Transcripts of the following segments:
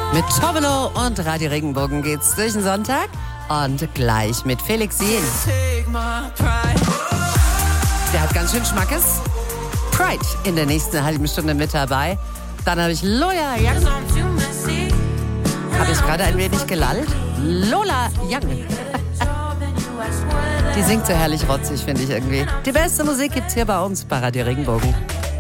Mit Tovelo und Radio Regenbogen geht's durch den Sonntag und gleich mit Felix Jen. Der hat ganz schön Schmackes. Pride in der nächsten halben Stunde mit dabei. Dann habe ich Lola Young. Habe ich gerade ein wenig gelallt? Lola Young. Die singt so herrlich rotzig, finde ich irgendwie. Die beste Musik gibt's hier bei uns bei Radio Regenbogen.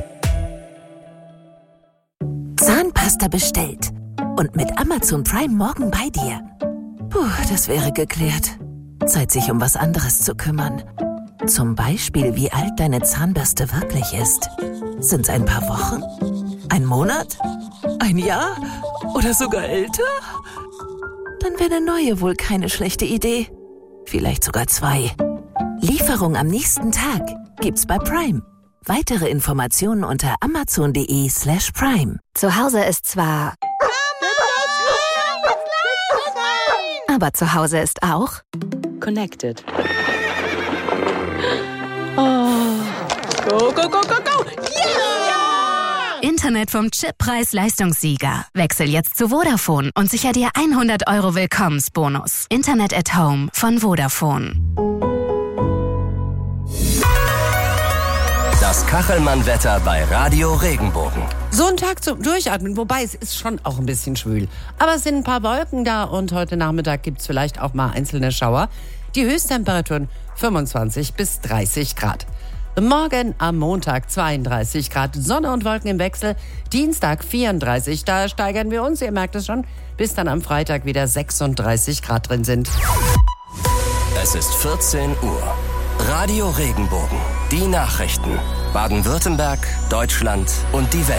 Zahnpasta bestellt. Und mit Amazon Prime morgen bei dir. Puh, das wäre geklärt. Zeit, sich um was anderes zu kümmern. Zum Beispiel, wie alt deine Zahnbürste wirklich ist. Sind's ein paar Wochen? Ein Monat? Ein Jahr? Oder sogar älter? Dann wäre eine neue wohl keine schlechte Idee. Vielleicht sogar 2. Lieferung am nächsten Tag gibt's bei Prime. Weitere Informationen unter amazon.de/prime. Zu Hause ist zwar... Aber zu Hause ist auch... Connected. Oh. Go, go, go, go, go! Yeah! Internet vom Chip-Preis-Leistungssieger. Wechsel jetzt zu Vodafone und sicher dir 100 € Willkommensbonus. Internet at Home von Vodafone. Das Kachelmann-Wetter bei Radio Regenbogen. So ein Tag zum Durchatmen, wobei es ist schon auch ein bisschen schwül. Aber es sind ein paar Wolken da und heute Nachmittag gibt's vielleicht auch mal einzelne Schauer. Die Höchsttemperaturen 25 bis 30 Grad. Morgen am Montag 32 Grad, Sonne und Wolken im Wechsel. Dienstag 34, da steigern wir uns, ihr merkt es schon, bis dann am Freitag wieder 36 Grad drin sind. Es ist 14 Uhr. Radio Regenbogen. Die Nachrichten. Baden-Württemberg, Deutschland und die Welt.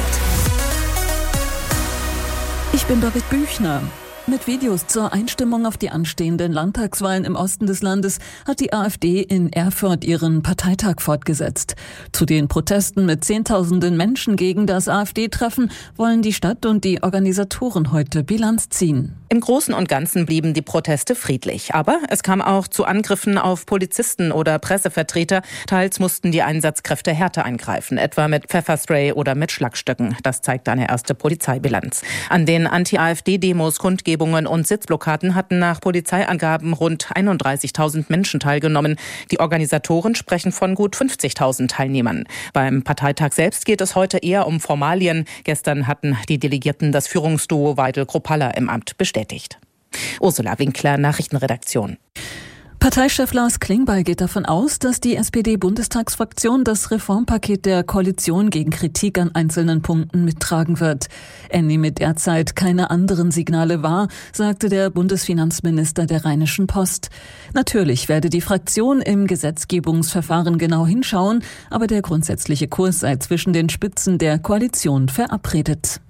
Ich bin Dorit Büchner. Mit Videos zur Einstimmung auf die anstehenden Landtagswahlen im Osten des Landes hat die AfD in Erfurt ihren Parteitag fortgesetzt. Zu den Protesten mit Zehntausenden Menschen gegen das AfD-Treffen wollen die Stadt und die Organisatoren heute Bilanz ziehen. Im Großen und Ganzen blieben die Proteste friedlich. Aber es kam auch zu Angriffen auf Polizisten oder Pressevertreter. Teils mussten die Einsatzkräfte härter eingreifen, etwa mit Pfefferspray oder mit Schlagstöcken. Das zeigt eine erste Polizeibilanz. An den Anti-AfD-Demos, Kundgebungen und Sitzblockaden hatten nach Polizeiangaben rund 31.000 Menschen teilgenommen. Die Organisatoren sprechen von gut 50.000 Teilnehmern. Beim Parteitag selbst geht es heute eher um Formalien. Gestern hatten die Delegierten das Führungsduo Weidel-Kruppalla im Amt bestätigt. Ursula Winkler, Nachrichtenredaktion. Parteichef Lars Klingbeil geht davon aus, dass die SPD-Bundestagsfraktion das Reformpaket der Koalition gegen Kritik an einzelnen Punkten mittragen wird. Er nehme derzeit keine anderen Signale wahr, sagte der Bundesfinanzminister der Rheinischen Post. Natürlich werde die Fraktion im Gesetzgebungsverfahren genau hinschauen, aber der grundsätzliche Kurs sei zwischen den Spitzen der Koalition verabredet.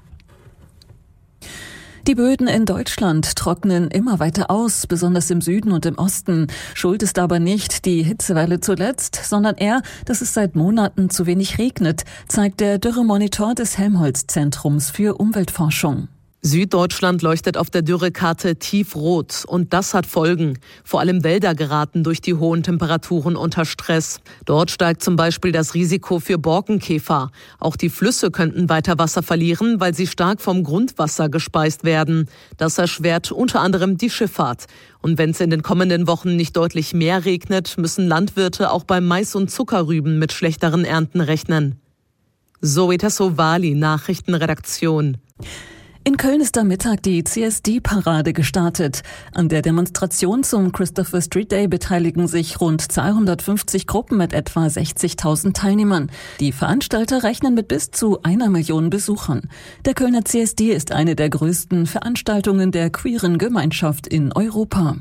Die Böden in Deutschland trocknen immer weiter aus, besonders im Süden und im Osten. Schuld ist aber nicht die Hitzewelle zuletzt, sondern eher, dass es seit Monaten zu wenig regnet, zeigt der Dürremonitor des Helmholtz-Zentrums für Umweltforschung. Süddeutschland leuchtet auf der Dürrekarte tiefrot und das hat Folgen. Vor allem Wälder geraten durch die hohen Temperaturen unter Stress. Dort steigt zum Beispiel das Risiko für Borkenkäfer. Auch die Flüsse könnten weiter Wasser verlieren, weil sie stark vom Grundwasser gespeist werden. Das erschwert unter anderem die Schifffahrt. Und wenn es in den kommenden Wochen nicht deutlich mehr regnet, müssen Landwirte auch beim Mais und Zuckerrüben mit schlechteren Ernten rechnen. Zoe Tassovali, Nachrichtenredaktion. In Köln ist am Mittag die CSD-Parade gestartet. An der Demonstration zum Christopher Street Day beteiligen sich rund 250 Gruppen mit etwa 60.000 Teilnehmern. Die Veranstalter rechnen mit bis zu 1 Million Besuchern. Der Kölner CSD ist eine der größten Veranstaltungen der queeren Gemeinschaft in Europa.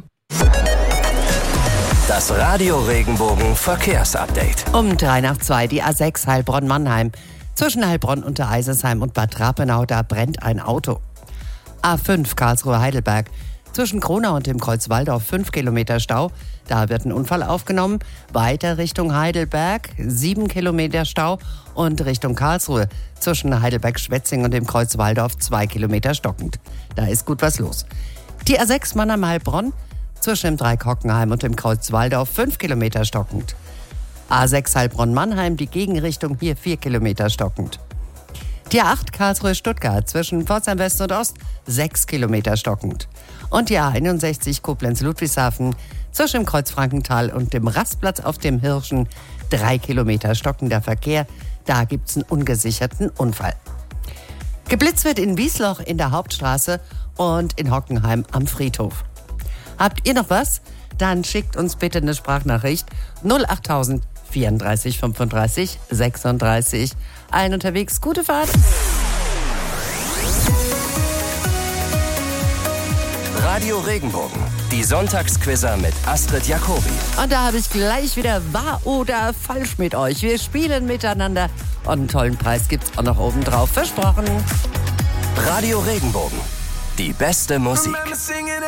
Das Radio Regenbogen Verkehrsupdate. Um 3:02 die A6 Heilbronn-Mannheim. Zwischen Heilbronn und Eisersheim und Bad Rapenau, da brennt ein Auto. A5 Karlsruhe-Heidelberg. Zwischen Kronau und dem Kreuz Walldorf 5 Kilometer Stau. Da wird ein Unfall aufgenommen. Weiter Richtung Heidelberg 7 Kilometer Stau. Und Richtung Karlsruhe zwischen Heidelberg-Schwetzing und dem Kreuz Walldorf 2 Kilometer stockend. Da ist gut was los. Die A6 Mannheim-Heilbronn. Zwischen dem Dreieck Hockenheim und dem Kreuz Walldorf 5 Kilometer stockend. A6 Heilbronn-Mannheim, die Gegenrichtung hier 4 Kilometer stockend. Die A8 Karlsruhe-Stuttgart zwischen Pforzheim West und Ost 6 Kilometer stockend. Und die A61 Koblenz-Ludwigshafen zwischen dem Kreuz Frankenthal und dem Rastplatz auf dem Hirschen 3 Kilometer stockender Verkehr. Da gibt's einen ungesicherten Unfall. Geblitzt wird in Wiesloch in der Hauptstraße und in Hockenheim am Friedhof. Habt ihr noch was? Dann schickt uns bitte eine Sprachnachricht 08000 34 35 36. Allen unterwegs, gute Fahrt. Radio Regenbogen, die Sonntagsquizzer mit Astrid Jacobi. Und da habe ich gleich wieder wahr oder falsch mit euch. Wir spielen miteinander und einen tollen Preis gibt's auch noch oben drauf. Versprochen. Radio Regenbogen, die beste Musik.